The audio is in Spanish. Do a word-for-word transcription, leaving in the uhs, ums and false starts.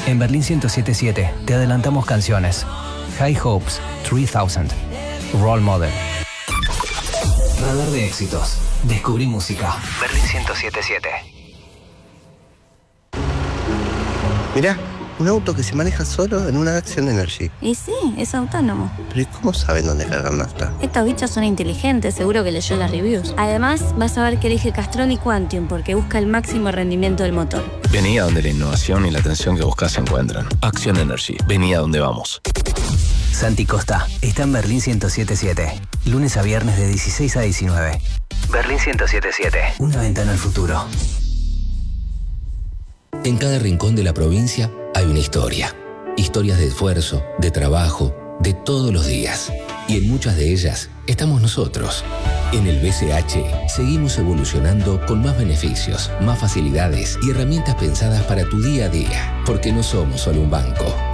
En Berlín ciento siete punto siete te adelantamos canciones. High Hopes, tres mil, Role Model. Radar de éxitos. Descubrí música. Berlín ciento siete punto siete. Mirá, un auto que se maneja solo en una Action Energy. Y sí, es autónomo. Pero ¿y cómo saben dónde cargar nafta? Estos bichos son inteligentes, seguro que leyó las reviews. Además, vas a ver que elige Castrol y Quantium porque busca el máximo rendimiento del motor. Vení a donde la innovación y la atención que buscas se encuentran. Action Energy. Vení a donde vamos. Santi Costa está en Berlín ciento siete punto siete. Lunes a viernes de dieciséis a diecinueve. Berlín ciento siete punto siete. Una ventana al futuro. En cada rincón de la provincia hay una historia. Historias de esfuerzo, de trabajo, de todos los días. Y en muchas de ellas estamos nosotros. En el B C H seguimos evolucionando con más beneficios, más facilidades y herramientas pensadas para tu día a día. Porque no somos solo un banco.